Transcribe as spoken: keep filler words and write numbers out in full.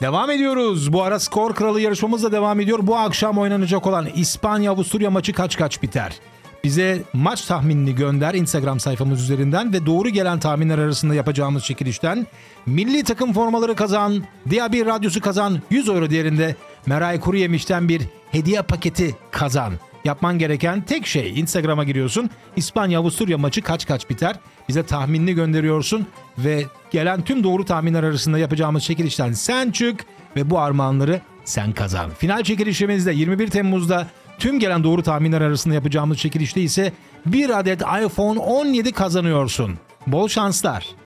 Devam ediyoruz. Bu ara skor kralı yarışmamız da devam ediyor. Bu akşam oynanacak olan İspanya-Avusturya maçı kaç kaç biter? Bize maç tahminini gönder Instagram sayfamız üzerinden ve doğru gelen tahminler arasında yapacağımız çekilişten milli takım formaları kazan, Diyabi Radyosu kazan, yüz euro değerinde Meray Kuruyemiş'ten bir hediye paketi kazan. Yapman gereken tek şey Instagram'a giriyorsun. İspanya-Avusturya maçı kaç kaç biter? Bize tahminini gönderiyorsun ve gelen tüm doğru tahminler arasında yapacağımız çekilişten sen çık ve bu armağanları sen kazan. Final çekilişimizde yirmi bir Temmuz'da tüm gelen doğru tahminler arasında yapacağımız çekilişte ise bir adet iPhone on yedi kazanıyorsun. Bol şanslar.